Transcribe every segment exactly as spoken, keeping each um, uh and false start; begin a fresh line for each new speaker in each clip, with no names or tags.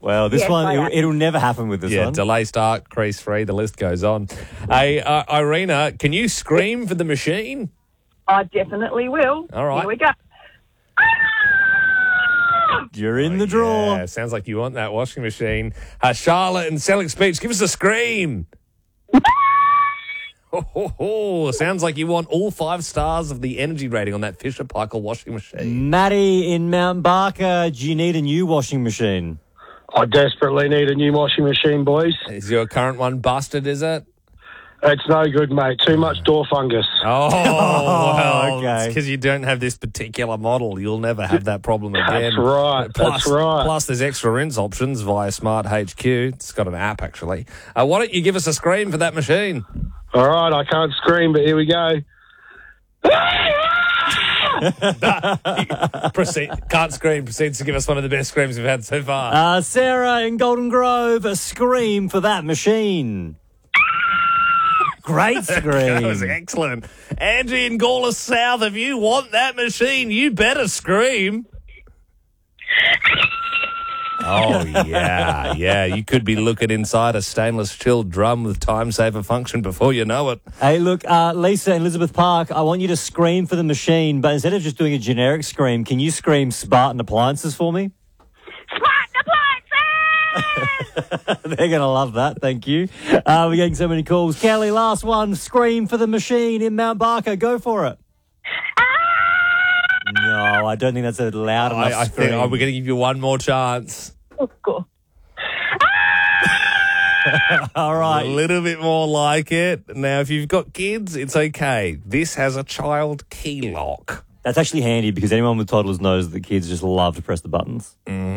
Well, this
Yes,
one,
I
it'll,
am.
it'll never happen with this
Yeah,
one.
delay start, crease free, the list goes on. Hey, uh, Irina, can you scream for the machine?
I definitely will.
All right.
Here we go.
You're in the draw.
Yeah, sounds like you want that washing machine. Uh, Charlotte and Selleck Speech, give us a scream. Ho, ho, ho. Sounds like you want all five stars of the energy rating on that Fisher Paykel washing machine.
Maddie in Mount Barker, do you need a new washing machine?
I desperately need a new washing machine, boys.
Is your current one busted, is it?
It's no good, mate. Too much door fungus.
Oh, well,
okay.
because you don't have this particular model. You'll never have that problem again.
That's right.
Plus,
That's right.
Plus, there's extra rinse options via Smart H Q. It's got an app, actually. Uh, why don't you give us a scream for that machine?
All right, I can't scream, but here we go.
Proceed. Can't scream. Proceeds to give us one of the best screams we've had so far.
Uh, Sarah in Golden Grove, a scream for that machine. Great scream.
That was excellent. Angie in Gawler South, if you want that machine, you better scream. Oh, yeah, yeah. You could be looking inside a stainless steel drum with time saver function before you know it.
Hey, look, uh, Lisa in Elizabeth Park, I want you to scream for the machine, but instead of just doing a generic scream, can you scream Spartan Appliances for me?
Spartan appliances!
They're going to love that. Thank you. Uh, we're getting so many calls. Kelly, last one. Scream for the machine in Mount Barker. Go for it. No, I don't think that's a loud enough
I, I
scream.
think oh, we're going to give you one more chance.
Oh, God.
All
A
right.
little bit more like it. Now, if you've got kids, it's okay. This has a child key lock.
That's actually handy because anyone with toddlers knows that kids just love to press the buttons.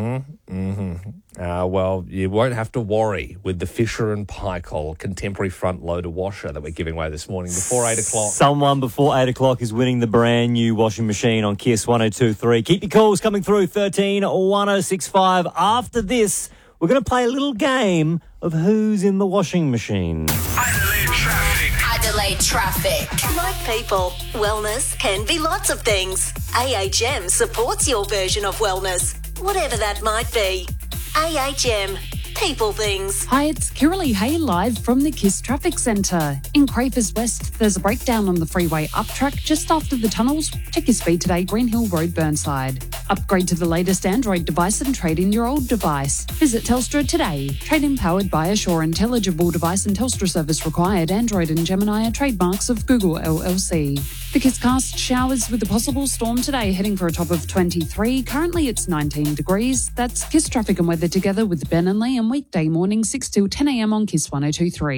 Uh, well, you won't have to worry with the Fisher and Paykel contemporary front loader washer that we're giving away this morning before eight o'clock.
Someone before eight o'clock is winning the brand new washing machine on Kiss one oh two three. Keep your calls coming through, thirteen one oh six five. After this, we're going to play a little game of who's in the washing machine.
Adelaide traffic.
Adelaide traffic. Like people, wellness can be lots of things. A H M supports your version of wellness, whatever that might be. A H M, people things.
Hi, it's Kiralee Hay live from the KISS Traffic Centre. In Crafers West, there's a breakdown on the freeway up track just after the tunnels. Check your speed today, Green Hill Road, Burnside. Upgrade to the latest Android device and trade in your old device. Visit Telstra today. Trade-in powered by Assure. Intelligible device and Telstra service required. Android and Gemini are trademarks of Google L L C. The KISS cast showers with a possible storm today, heading for a top of twenty-three. Currently it's nineteen degrees. That's KISS Traffic and Weather together with Ben and Lee, and weekday morning six till ten a m on KISS one oh two three.